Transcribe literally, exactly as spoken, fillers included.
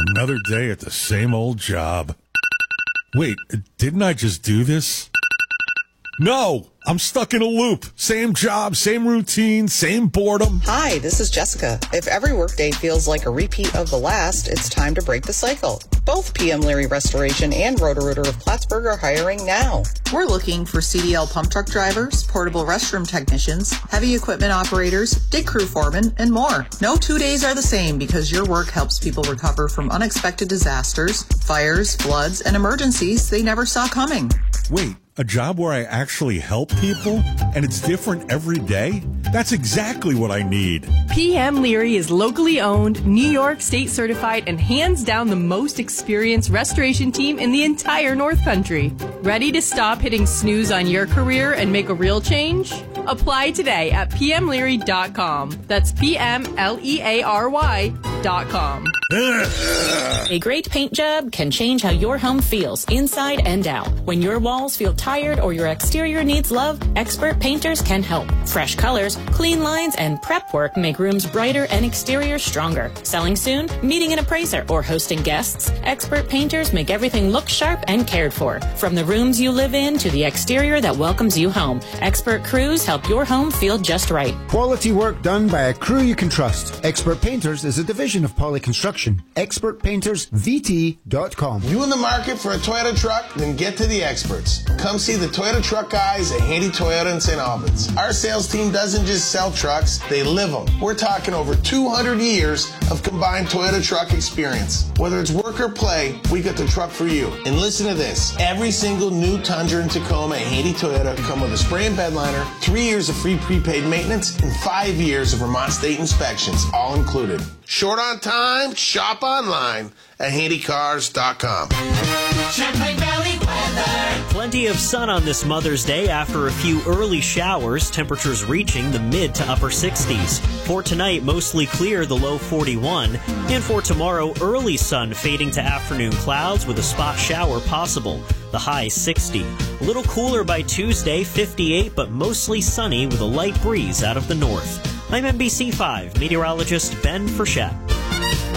Another day at the same old job. Wait, didn't I just do this? No, I'm stuck in a loop. Same job, same routine, same boredom. Hi, this is Jessica. If every workday feels like a repeat of the last, it's time to break the cycle. Both P M Leary Restoration and Roto-Rooter of Plattsburgh are hiring now. We're looking for C D L pump truck drivers, portable restroom technicians, heavy equipment operators, dig crew foremen, and more. No two days are the same because your work helps people recover from unexpected disasters, fires, floods, and emergencies they never saw coming. Wait, a job where I actually help people and it's different every day? That's exactly what I need. P M Leary is locally owned, New York State certified, and hands down the most experienced restoration team in the entire North Country. Ready to stop hitting snooze on your career and make a real change? Apply today at p m leary dot com. That's P M L E A R Y dot com. A great paint job can change how your home feels inside and out. When your walls feel tired or your exterior needs love, expert painters can help. Fresh colors, clean lines, and prep work make rooms brighter and exteriors stronger. Selling soon? Meeting an appraiser or hosting guests? Expert painters make everything look sharp and cared for. From the rooms you live in to the exterior that welcomes you home, expert crews help your home feel just right. Quality work done by a crew you can trust. Expert Painters is a division of Poly Construction. expert painters v t dot com. You in the market for a Toyota truck? Then get to the experts. Come see the Toyota truck guys at Handy Toyota in Saint Albans. Our sales team doesn't just sell trucks, they live them. We're talking over two hundred years of combined Toyota truck experience. Whether it's work or play, we got the truck for you. And listen to this. Every single new Tundra and Tacoma at Handy Toyota come with a spray and bed liner, three years of free prepaid maintenance, and five years of Vermont State inspections, all included. Short on time? Shop online at handy cars dot com. Champlain Valley weather. Plenty of sun on this Mother's Day after a few early showers, temperatures reaching the mid to upper sixties. For tonight, mostly clear, the low forty-one. And for tomorrow, early sun fading to afternoon clouds with a spot shower possible. The high sixty. A little cooler by Tuesday, fifty-eight, but mostly sunny with a light breeze out of the north. I'm N B C five meteorologist Ben Frechette.